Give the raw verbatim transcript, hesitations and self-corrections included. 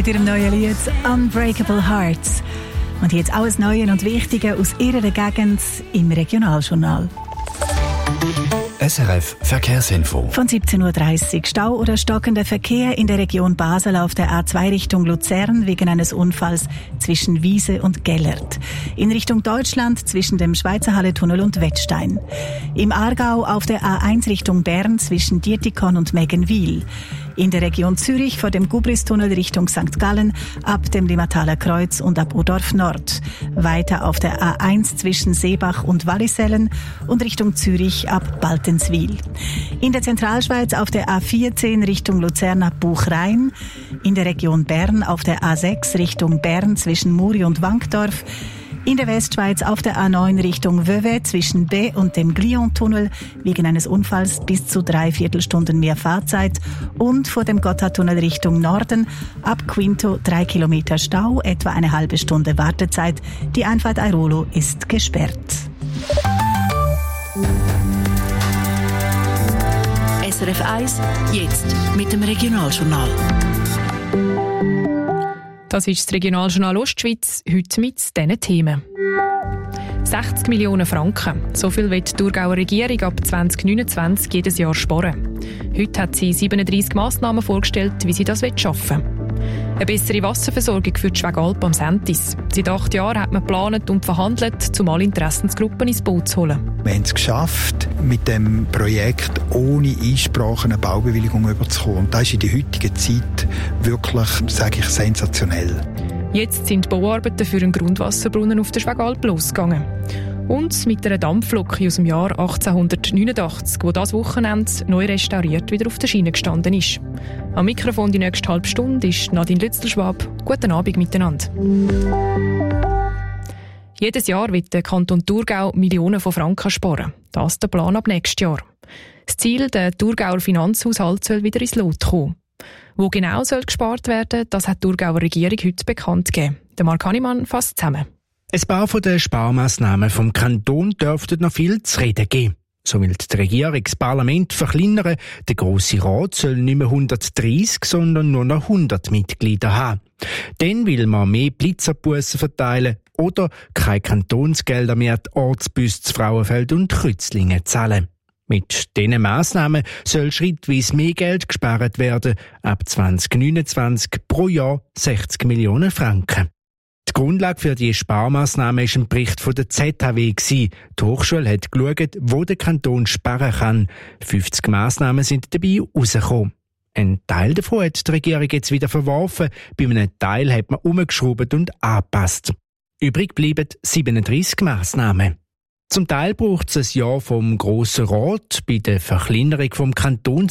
mit ihrem neuen Lied «Unbreakable Hearts». Und jetzt alles Neue und Wichtige aus ihrer Gegend im Regionaljournal. S R F Verkehrsinfo. Von siebzehn Uhr dreißig. Stau oder stockender Verkehr in der Region Basel auf der A zwei Richtung Luzern wegen eines Unfalls zwischen Wiese und Gellert. In Richtung Deutschland zwischen dem Schweizerhalle-Tunnel und Wettstein. Im Aargau auf der A eins Richtung Bern zwischen Dietikon und Meggenwil. In der Region Zürich vor dem Gubristunnel Richtung Sankt Gallen ab dem Limmataler Kreuz und ab Udorf Nord. Weiter auf der A eins zwischen Seebach und Wallisellen und Richtung Zürich ab Baltenswil. In der Zentralschweiz auf der A vierzehn Richtung Luzern ab Buchrein. In der Region Bern auf der A sechs Richtung Bern zwischen Muri und Wankdorf. In der Westschweiz auf der A neun Richtung Vevey zwischen B und dem Glion-Tunnel wegen eines Unfalls bis zu drei Viertelstunden mehr Fahrzeit und vor dem Gotthardtunnel Richtung Norden ab Quinto drei Kilometer Stau, etwa eine halbe Stunde Wartezeit. Die Einfahrt Airolo ist gesperrt. S R F eins, jetzt mit dem Regionaljournal. Das ist das Regionaljournal Ostschweiz, heute mit diesen Themen. sechzig Millionen Franken. So viel wird die Thurgauer Regierung ab zwanzig neunundzwanzig jedes Jahr sparen. Heute hat sie siebenunddreissig Massnahmen vorgestellt, wie sie das schaffen will. Eine bessere Wasserversorgung für die Schwegalp am Sentis. Seit acht Jahren hat man geplant und verhandelt, um alle Interessensgruppen ins Boot zu holen. Wir haben es geschafft, mit dem Projekt ohne Einsprache eine Baubewilligung überzukommen. Und das ist in der heutigen Zeit wirklich, sage ich, sensationell. Jetzt sind die Bauarbeiten für einen Grundwasserbrunnen auf der Schwegalp losgegangen. Und mit einer Dampflok aus dem Jahr achtzehnhundertneunundachtzig, die dieses Wochenende neu restauriert wieder auf der Schiene gestanden ist. Am Mikrofon die nächste halbe Stunde ist Nadine Lützelschwab. Guten Abend miteinander. Jedes Jahr wird der Kanton Thurgau Millionen von Franken sparen. Das ist der Plan ab nächstes Jahr. Das Ziel, der Thurgauer Finanzhaushalt soll wieder ins Lot kommen. Wo genau soll gespart werden, das hat die Thurgauer Regierung heute bekannt gegeben. Der Marc Hannemann fasst zusammen. Ein paar von den Sparmaßnahmen vom Kanton dürften noch viel zu reden geben. So will die Regierung das Parlament verkleinern. Der Grosse Rat soll nicht mehr hundertdreissig, sondern nur noch hundert Mitglieder haben. Dann will man mehr Blitzerbussen verteilen oder keine Kantonsgelder mehr an die Ortsbüsse zu Frauenfeld und Krützlingen zahlen. Mit diesen Massnahmen soll schrittweise mehr Geld gespart werden, ab zwanzig neunundzwanzig pro Jahr sechzig Millionen Franken. Die Grundlage für die Sparmaßnahmen war ein Bericht von der Z H W. Die Hochschule hat geschaut, wo der Kanton sparen kann. fünfzig Massnahmen sind dabei rausgekommen. Ein Teil davon hat die Regierung jetzt wieder verworfen, bei einem Teil hat man umgeschraubt und angepasst. Übrig bleiben siebenunddreissig Massnahmen. Zum Teil braucht es ein Jahr vom Grossen Rat. Bei der Verkleinerung vom Kanton